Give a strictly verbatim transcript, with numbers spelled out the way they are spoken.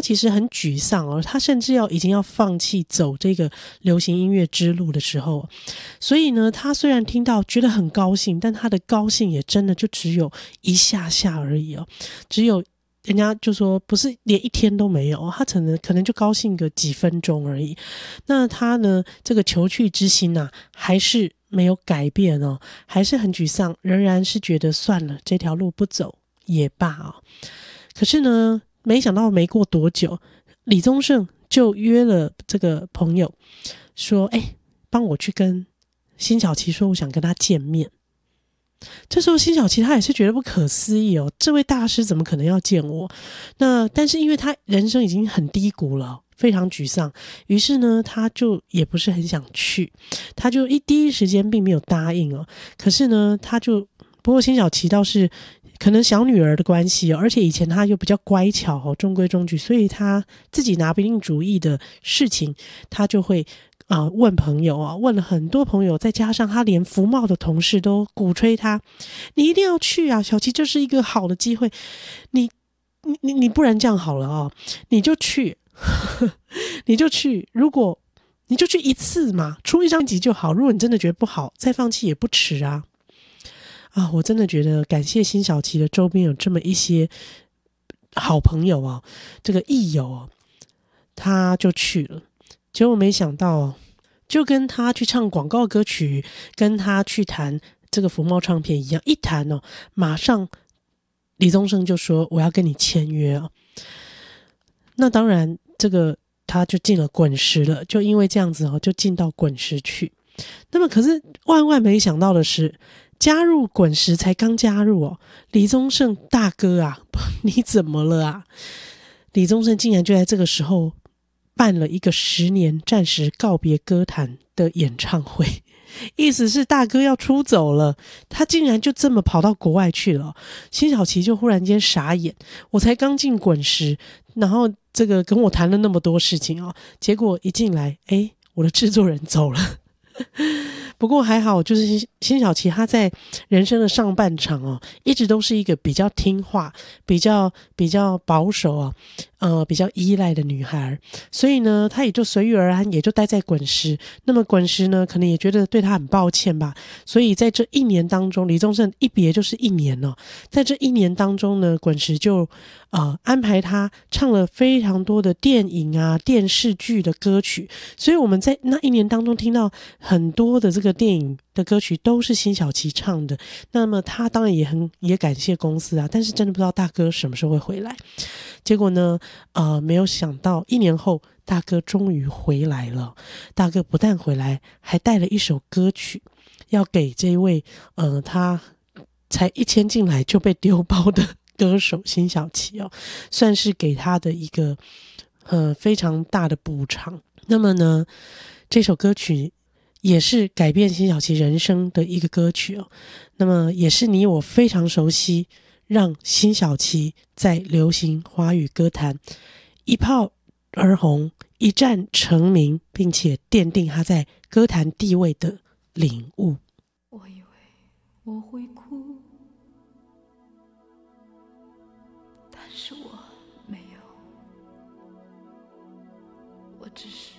其实很沮丧哦，他甚至要已经要放弃走这个流行音乐之路的时候，所以呢他虽然听到觉得很高兴，但他的高兴也真的就只有一下下而已哦，只有人家就说不是连一天都没有，他可能可能就高兴个几分钟而已。那他呢这个求去之心啊还是没有改变哦，还是很沮丧，仍然是觉得算了，这条路不走也罢哦。可是呢没想到没过多久，李宗盛就约了这个朋友说，哎，帮我去跟辛晓琪说我想跟他见面。这时候辛晓琪他也是觉得不可思议哦，这位大师怎么可能要见我？那但是因为他人生已经很低谷了，非常沮丧，于是呢他就也不是很想去，他就一第一时间并没有答应哦。可是呢他就不过辛晓琪倒是可能小女儿的关系哦，而且以前他又比较乖巧哦，中规中矩，所以他自己拿不定主意的事情他就会啊、呃，问朋友啊，问了很多朋友，再加上他连福茂的同事都鼓吹他，你一定要去啊，小琪，这是一个好的机会，你你你你不然这样好了哦，你就去你就去，如果你就去一次嘛，出一张集就好，如果你真的觉得不好再放弃也不迟啊。啊，我真的觉得感谢辛晓琪的周边有这么一些好朋友啊，这个益友啊，他就去了，结果没想到就跟他去唱广告歌曲，跟他去谈这个福茂唱片一样，一谈哦，马上李宗盛就说我要跟你签约啊。那当然这个他就进了滚石了，就因为这样子哦，就进到滚石去。那么可是万万没想到的是，加入滚石才刚加入哦，李宗盛大哥啊，你怎么了啊？李宗盛竟然就在这个时候办了一个十年暂时告别歌坛的演唱会，意思是大哥要出走了，他竟然就这么跑到国外去了。辛晓琪就忽然间傻眼，我才刚进滚石，然后这个跟我谈了那么多事情哦，结果一进来，诶，我的制作人走了。不过还好，就是辛晓琪她在人生的上半场哦，一直都是一个比较听话、比较比较保守啊，呃，比较依赖的女孩，所以呢，她也就随遇而安，也就待在滚石。那么滚石呢，可能也觉得对她很抱歉吧，所以在这一年当中，李宗盛一别就是一年哦，在这一年当中呢，滚石就呃安排她唱了非常多的电影啊、电视剧的歌曲，所以我们在那一年当中听到很多的这个电影的歌曲都是辛晓琪唱的。那么他当然也很也感谢公司啊，但是真的不知道大哥什么时候会回来。结果呢，呃，没有想到一年后大哥终于回来了。大哥不但回来，还带了一首歌曲要给这位呃他才一签进来就被丢包的歌手辛晓琪哦，算是给他的一个呃非常大的补偿。那么呢，这首歌曲也是改变辛晓琪人生的一个歌曲哦。那么也是你我非常熟悉，让辛晓琪在流行华语歌坛一炮而红，一战成名，并且奠定他在歌坛地位的领悟。 我以为我会哭，但是我没有，我只是